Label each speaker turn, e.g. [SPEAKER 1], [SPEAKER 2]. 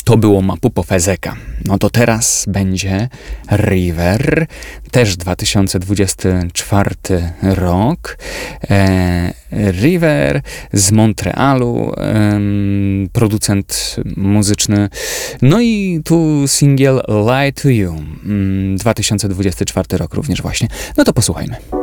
[SPEAKER 1] To było Mapupo Fezeka. No to teraz będzie River, też 2024 rok. River z Montrealu, producent muzyczny. No i tu singiel Lie to You, 2024 rok również właśnie. No to posłuchajmy.